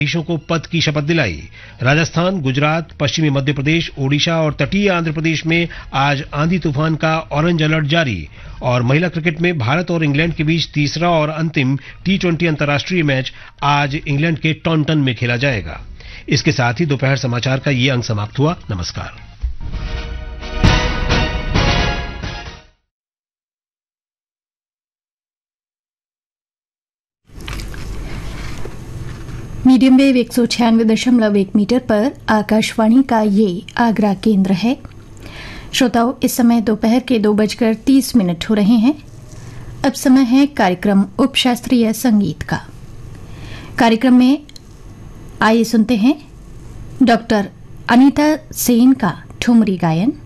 न्यायाधीशों को पद की शपथ दिलाई। राजस्थान, गुजरात, पश्चिमी मध्य प्रदेश, ओडिशा और तटीय आंध्र प्रदेश में आज आंधी तूफान का ऑरेंज अलर्ट जारी। और महिला क्रिकेट में भारत और इंग्लैंड के बीच तीसरा और अंतिम T20 अंतर्राष्ट्रीय मैच आज इंग्लैंड के टॉन्टन में खेला जाएगा। इसके साथ ही दोपहर समाचार का ये अंक समाप्त हुआ। नमस्कार। मीडियम वेव 196.1 मीटर पर आकाशवाणी का ये आगरा केंद्र है। श्रोताओं, इस समय दोपहर के 2:30 हो रहे हैं। अब समय है कार्यक्रम उपशास्त्रीय संगीत का। कार्यक्रम में आइए सुनते हैं डॉक्टर अनीता सेन का ठुमरी गायन।